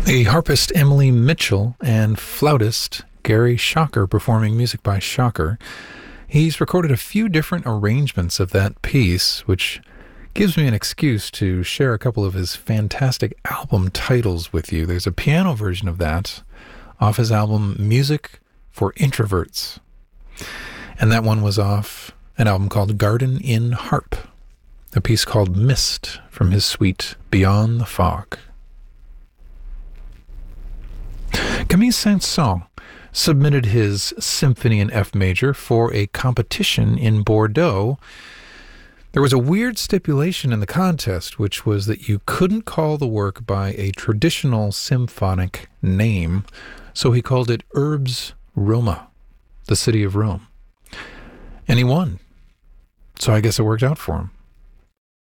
The harpist Emily Mitchell and flautist Gary Shocker performing music by Shocker. He's recorded a few different arrangements of that piece, which gives me an excuse to share a couple of his fantastic album titles with you. There's a piano version of that off his album Music for Introverts. And that one was off an album called Garden in Harp, a piece called Mist from his suite Beyond the Fog. Camille Saint-Saëns submitted his Symphony in F major for a competition in Bordeaux. There was a weird stipulation in the contest, which was that you couldn't call the work by a traditional symphonic name, so he called it Urbs Roma, the city of Rome. And he won. So I guess it worked out for him.